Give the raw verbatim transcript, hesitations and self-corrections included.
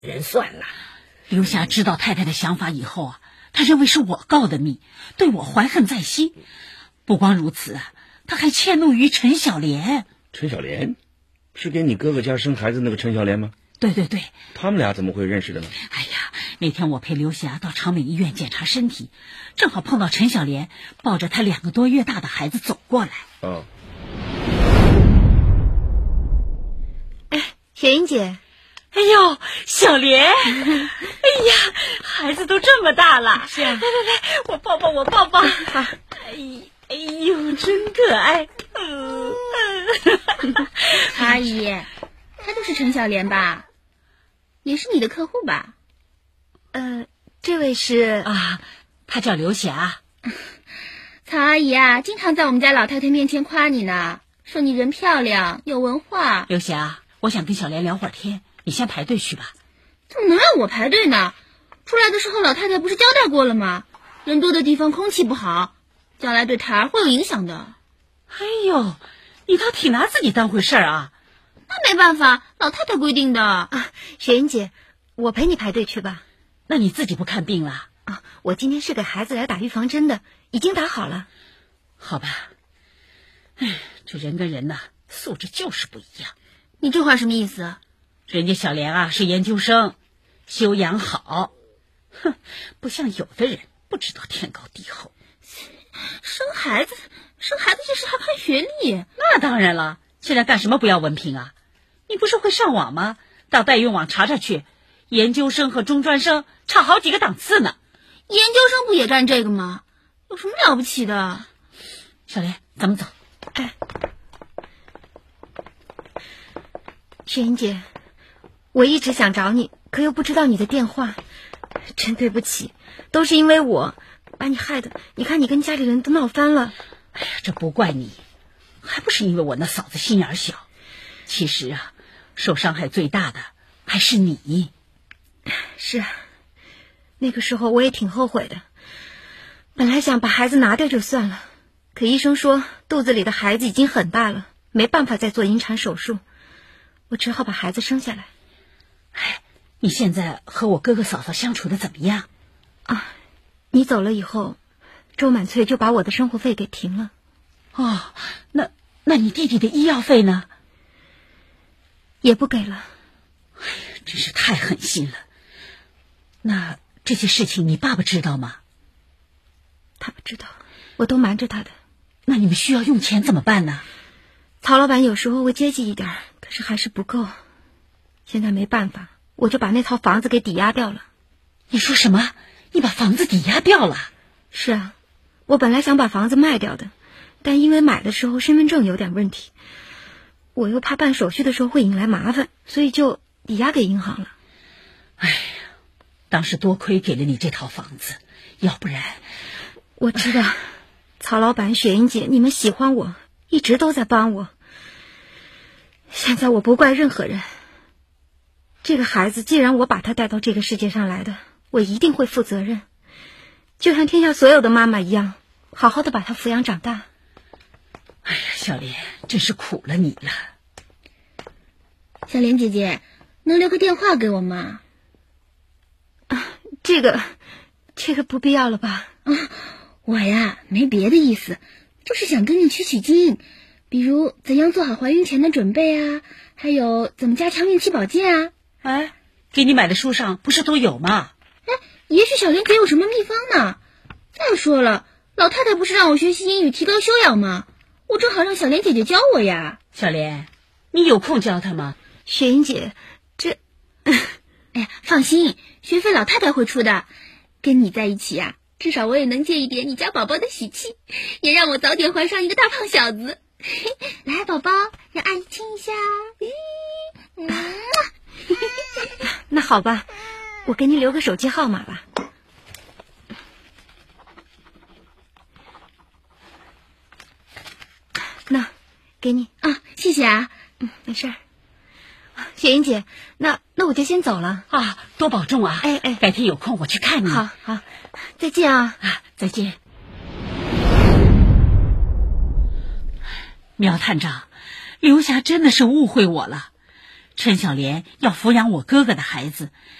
人算了。 刘霞知道太太的想法以后啊，他认为是我告的密，对我怀恨在心。不光如此啊，他还迁怒于陈小莲。 陈小莲是给你哥哥家生孩子那个陈小莲吗？ 对对对。 他们俩怎么会认识的呢？ 哎呀，那天我陪刘霞到长美医院检查身体，正好碰到陈小莲抱着她两个多月大的孩子走过来。 哦。 哎，雪云姐。 哎呦，小莲，哎呀，孩子都这么大了。 是啊。来来来，我抱抱我抱抱。 好。 哎哎呦，真可爱。嗯。 阿姨，他就是陈小莲吧？也是你的客户吧？ 呃，这位是啊，他叫刘霞。 曹阿姨啊，经常在我们家老太太面前夸你呢，说你人漂亮，有文化。 刘霞，我想跟小莲聊会儿天，你先排队去吧。 怎么能让我排队呢？出来的时候老太太不是交代过了吗？人多的地方空气不好，将来对胎儿会有影响的。 哎呦，你倒挺拿自己当回事儿啊！ 那没办法，老太太规定的。 啊，雪云姐，我陪你排队去吧。 那你自己不看病了？ 啊，我今天是给孩子来打预防针的，已经打好了。 好吧。哎，这人跟人呐，素质就是不一样。 你这话什么意思？ 人家小莲啊是研究生，修养好，哼，不像有的人不知道天高地厚。 生孩子，生孩子这事还看学历？ 那当然了，现在干什么不要文凭啊？你不是会上网吗？到代孕网查查去，研究生和中专生差好几个档次呢。 研究生不也干这个吗？有什么了不起的？ 小莲，咱们走。 哎，雪云姐，我一直想找你，可又不知道你的电话，真对不起，都是因为我把你害的，你看你跟家里人都闹翻了。 哎呀，这不怪你，还不是因为我那嫂子心眼小。其实啊，受伤害最大的还是你。 是啊，那个时候我也挺后悔的，本来想把孩子拿掉就算了，可医生说肚子里的孩子已经很大了，没办法再做引产手术，我只好把孩子生下来。 哎，你现在和我哥哥嫂嫂相处的怎么样？ 啊，你走了以后，周满翠就把我的生活费给停了。 哦，那那你弟弟的医药费呢？ 也不给了。 哎呀，真是太狠心了。那这些事情你爸爸知道吗？ 他不知道，我都瞒着他的。 那你们需要用钱怎么办呢？ 曹老板有时候会接济一点，可是还是不够。现在没办法，我就把那套房子给抵押掉了。 你说什么？你把房子抵押掉了？ 是啊，我本来想把房子卖掉的，但因为买的时候身份证有点问题，我又怕办手续的时候会引来麻烦，所以就抵押给银行了。 哎呀，当时多亏给了你这套房子，要不然…… 我知道，曹老板、雪英姐，你们喜欢我，一直都在帮我。现在我不怪任何人。这个孩子既然我把他带到这个世界上来的，我一定会负责任，就像天下所有的妈妈一样，好好的把他抚养长大。 哎呀，小莲，真是苦了你了。 小莲姐姐，能留个电话给我吗？ 啊，这个，这个不必要了吧？ 啊，我呀，没别的意思，就是想跟你取取经，比如怎样做好怀孕前的准备啊，还有怎么加强孕期保健啊。 哎，给你买的书上不是都有吗？ 哎，也许小莲姐有什么秘方呢？再说了，老太太不是让我学习英语提高修养吗？我正好让小莲姐姐教我呀。 小莲，你有空教她吗？ 雪英姐，这…… 哎呀，放心，学费老太太会出的。跟你在一起呀、啊，至少我也能借一点你家宝宝的喜气，也让我早点怀上一个大胖小子。来，宝宝，让阿姨亲一下。嗯那好吧，我给你留个手机号码吧。那，给你啊，谢谢啊。 嗯，没事儿。雪英姐，那那我就先走了啊，多保重啊！ 哎哎， 改天有空我去看你。 好好，再见啊！ 啊，再见。苗探长，刘霞真的是误会我了。 陈小莲要抚养我哥哥的孩子，